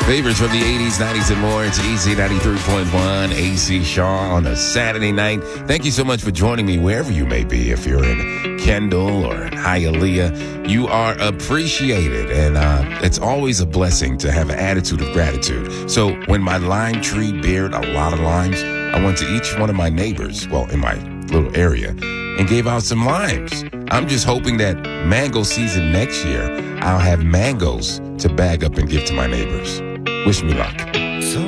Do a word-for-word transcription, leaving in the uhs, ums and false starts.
Favorites from the eighties, nineties, and more. It's Easy ninety-three point one, A C Shaw on a Saturday night. Thank you so much for joining me wherever you may be. If you're in Kendall or in Hialeah, you are appreciated. And uh, it's always a blessing to have an attitude of gratitude. So when my lime tree bared a lot of limes, I went to each one of my neighbors, well, in my little area, and gave out some limes. I'm just hoping that mango season next year, I'll have mangoes to bag up and give to my neighbors. Wish me luck.